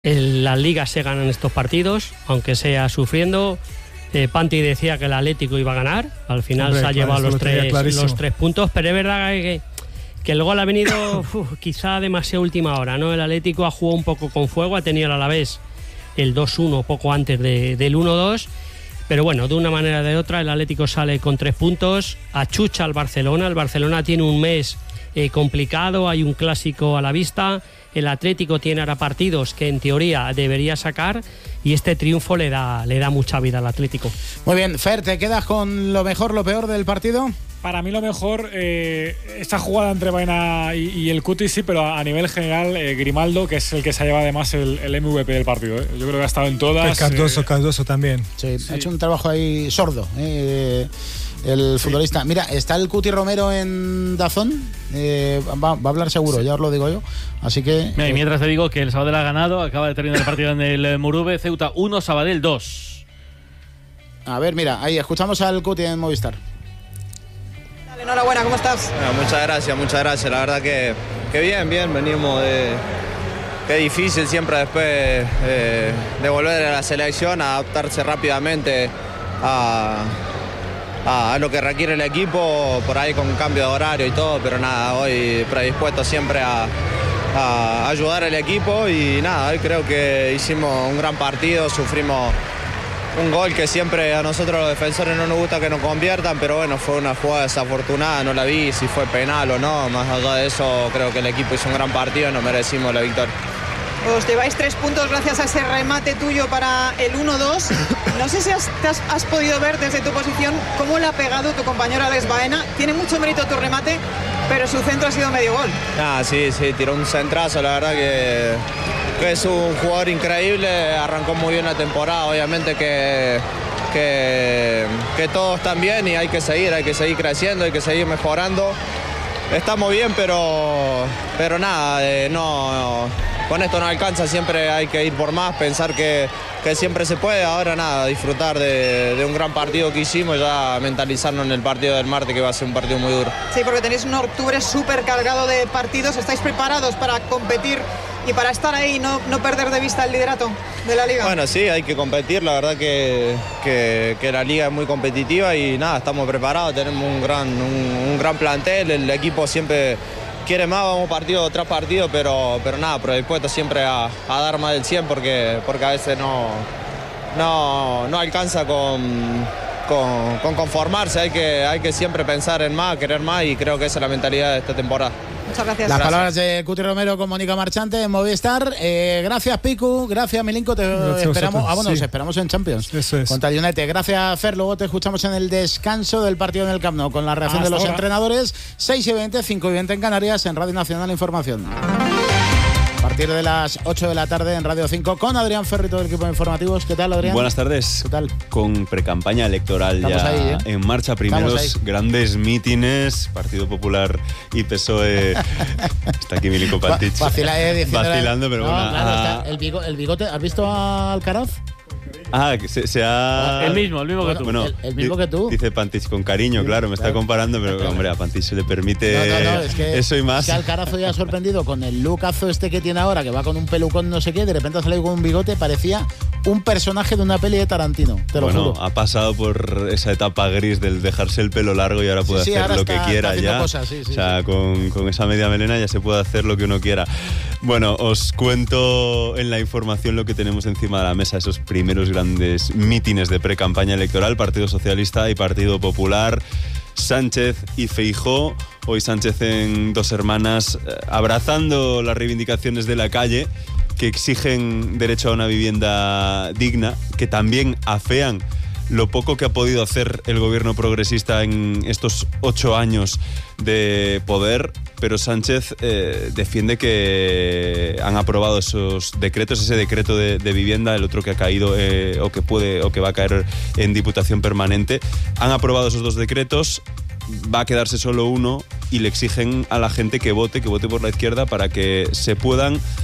En las ligas se ganan estos partidos, aunque sea sufriendo. Panti decía que el Atlético iba a ganar, al final se ha llevado los tres puntos, pero es verdad que el gol ha venido quizá demasiado última hora, ¿no? El Atlético ha jugado un poco con fuego, ha tenido el Alavés el 2-1 poco antes del 1-2, pero bueno, de una manera o de otra el Atlético sale con 3 puntos, achucha al Barcelona. El Barcelona tiene un mes complicado, hay un clásico a la vista, el Atlético tiene ahora partidos que en teoría debería sacar y este triunfo le da mucha vida al Atlético. Muy bien, Fer, ¿te quedas con lo mejor, lo peor del partido? Para mí lo mejor, esta jugada entre Baena y el Cuti, sí, pero a nivel general, Grimaldo, que es el que se lleva además el MVP del partido. Yo creo que ha estado en todas. Cardoso también. Sí, ha hecho un trabajo ahí sordo, el futbolista. Mira, está el Cuti Romero en DAZN, va a hablar seguro, ya os lo digo yo. Así que... Mira, y mientras te digo que el Sabadell ha ganado, acaba de terminar el partido en el Murube, Ceuta 1, Sabadell 2. A ver, mira, ahí escuchamos al Cuti en Movistar. Enhorabuena, ¿cómo estás? Muchas gracias. La verdad que bien, venimos de... Qué difícil siempre después de volver a la selección, adaptarse rápidamente a lo que requiere el equipo, por ahí con cambio de horario y todo, pero nada, hoy predispuesto siempre a ayudar al equipo y nada, hoy creo que hicimos un gran partido, sufrimos un gol que siempre a nosotros los defensores no nos gusta que nos conviertan, pero bueno, fue una jugada desafortunada, no la vi si fue penal o no, más allá de eso creo que el equipo hizo un gran partido y nos merecimos la victoria. Os lleváis 3 puntos gracias a ese remate tuyo para el 1-2. No sé si has podido ver desde tu posición cómo le ha pegado tu compañero Alex Baena. Tiene mucho mérito tu remate, pero su centro ha sido medio gol. Sí, tiró un centrazo, la verdad que es un jugador increíble, arrancó muy bien la temporada, obviamente que todos están bien y hay que seguir creciendo, hay que seguir mejorando. Estamos bien, pero nada, no, con esto no alcanza, siempre hay que ir por más, pensar que siempre se puede. Ahora nada, disfrutar de un gran partido que hicimos, ya mentalizarnos en el partido del martes, que va a ser un partido muy duro. Sí, porque tenéis un octubre súper cargado de partidos, ¿estáis preparados para competir y para estar ahí y no perder de vista el liderato de la liga? Bueno, sí, hay que competir, la verdad que la liga es muy competitiva y nada, estamos preparados, tenemos un gran plantel, el equipo siempre quiere más, vamos partido tras partido, pero nada, predispuesto siempre a dar más del 100 porque a veces no alcanza con conformarse, hay que siempre pensar en más, querer más y creo que esa es la mentalidad de esta temporada. Muchas gracias. Las palabras de Cuti Romero con Mónica Marchante en Movistar. Gracias, Piku. Gracias, Milinko. Nos esperamos en Champions. Eso es. Contra el United. Gracias, Fer. Luego te escuchamos en el descanso del partido en el Camp Nou con la reacción de los entrenadores. 6:20, 5:20 en Canarias, en Radio Nacional Información. A partir de las 8 de la tarde en Radio 5 con Adrián Ferri, todo el equipo de informativos. ¿Qué tal, Adrián? Buenas tardes. ¿Qué tal? Con precampaña electoral Estamos ya ahí, en marcha. Primeros grandes mítines, Partido Popular y PSOE. Está aquí Milinko Pantich. Vacilando, pero bueno. Claro, está el bigote. ¿Has visto a Alcaraz? Que se ha... El mismo que tú. Bueno, el mismo que tú. Dice Pantich con cariño, claro, me está comparando, pero hombre, a Pantich se le permite es que, eso y más. Es que Alcaraz hoy ha sorprendido con el lookazo que tiene ahora, que va con un pelucón no sé qué, de repente ha salido con un bigote, parecía un personaje de una peli de Tarantino, te lo juro. Ha pasado por esa etapa gris del dejarse el pelo largo y ahora puede hacer ahora lo que quiera ya. Cosas, o sea, con esa media melena ya se puede hacer lo que uno quiera. Bueno, os cuento en la información lo que tenemos encima de la mesa, esos primeros grandes mítines de pre-campaña electoral, Partido Socialista y Partido Popular, Sánchez y Feijóo. Hoy Sánchez en Dos Hermanas, abrazando las reivindicaciones de la calle, que exigen derecho a una vivienda digna, que también afean lo poco que ha podido hacer el gobierno progresista en estos 8 años de poder, pero Sánchez defiende que han aprobado esos decretos, ese decreto de vivienda, el otro que ha caído o que va a caer en Diputación Permanente. Han aprobado esos 2 decretos, va a quedarse solo uno y le exigen a la gente que vote por la izquierda para que se puedan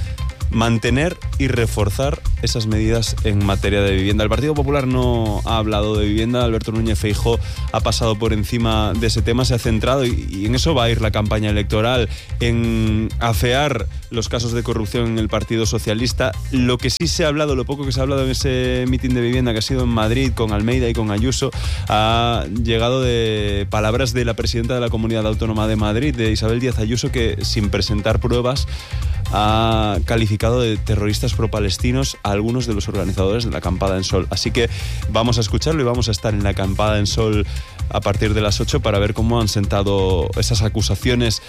mantener y reforzar esas medidas en materia de vivienda. El Partido Popular no ha hablado de vivienda. Alberto Núñez Feijóo ha pasado por encima de ese tema, se ha centrado y en eso va a ir la campaña electoral, en afear los casos de corrupción en el Partido Socialista. Lo que sí se ha hablado, lo poco que se ha hablado en ese mitin de vivienda que ha sido en Madrid con Almeida y con Ayuso, ha llegado de palabras de la presidenta de la Comunidad Autónoma de Madrid, de Isabel Díaz Ayuso, que sin presentar pruebas ha calificado de terroristas pro-palestinos a algunos de los organizadores de la Acampada en Sol. Así que vamos a escucharlo y vamos a estar en la Acampada en Sol a partir de las 8 para ver cómo han sentado esas acusaciones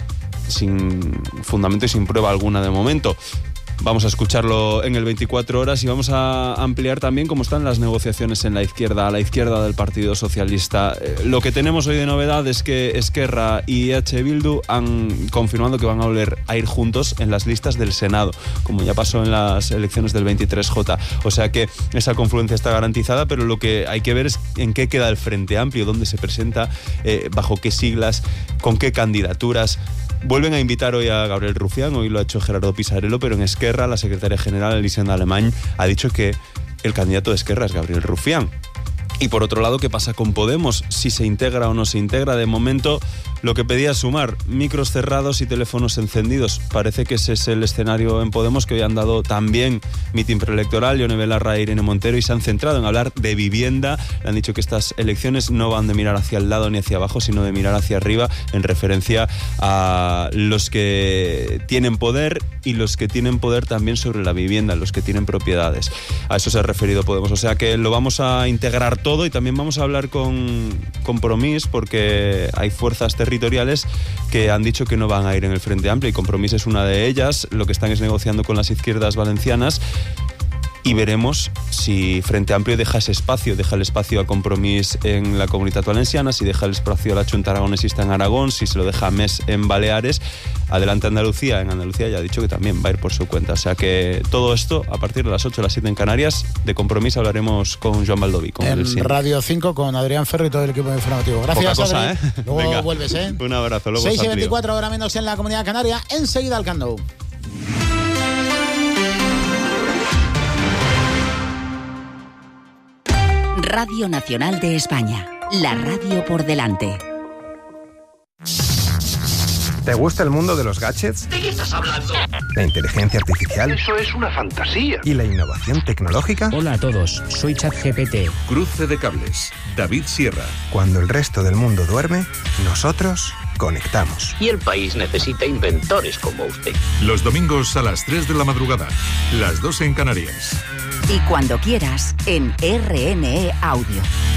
sin fundamento y sin prueba alguna de momento. Vamos a escucharlo en el 24 horas y vamos a ampliar también cómo están las negociaciones en la izquierda, a la izquierda del Partido Socialista. Lo que tenemos hoy de novedad es que Esquerra y EH Bildu han confirmado que van a volver a ir juntos en las listas del Senado, como ya pasó en las elecciones del 23J. O sea que esa confluencia está garantizada, pero lo que hay que ver es en qué queda el Frente Amplio, dónde se presenta, bajo qué siglas, con qué candidaturas. Vuelven a invitar hoy a Gabriel Rufián, hoy lo ha hecho Gerardo Pisarello, pero en Esquerra la secretaria general Elisenda Alemany ha dicho que el candidato de Esquerra es Gabriel Rufián. Y por otro lado, ¿qué pasa con Podemos? Si se integra o no se integra. De momento, lo que pedía Sumar, micros cerrados y teléfonos encendidos. Parece que ese es el escenario en Podemos, que hoy han dado también mitin preelectoral, Ione Belarra e Irene Montero, y se han centrado en hablar de vivienda. Le han dicho que estas elecciones no van de mirar hacia el lado ni hacia abajo, sino de mirar hacia arriba, en referencia a los que tienen poder y los que tienen poder también sobre la vivienda, los que tienen propiedades. A eso se ha referido Podemos. O sea que lo vamos a integrar todo y también vamos a hablar con Compromís, porque hay fuerzas territoriales que han dicho que no van a ir en el Frente Amplio y Compromís es una de ellas. Lo que están es negociando con las izquierdas valencianas y veremos si Frente Amplio deja el espacio a Compromís en la Comunitat Valenciana, si deja el espacio a la Chunta Aragonesista en Aragón, si se lo deja a MES en Baleares. Adelante Andalucía, en Andalucía ya ha dicho que también va a ir por su cuenta. O sea que todo esto a partir de las 8 a las 7 en Canarias. De Compromís hablaremos con Joan Baldoví. En Radio 5 con Adrián Ferro y todo el equipo informativo. Gracias, poca cosa, Adri. Luego Venga, vuelves, ¿eh? Un abrazo. Luego 6:24, ahora menos en la Comunidad Canaria. Enseguida al Camp Nou. Radio Nacional de España, la radio por delante. ¿Te gusta el mundo de los gadgets? ¿De qué estás hablando? ¿La inteligencia artificial? Eso es una fantasía. ¿Y la innovación tecnológica? Hola a todos, soy ChatGPT. Cruce de cables, David Sierra. Cuando el resto del mundo duerme, nosotros conectamos. Y el país necesita inventores como usted. Los domingos a las 3 de la madrugada, las 2 en Canarias. Y cuando quieras, en RNE Audio.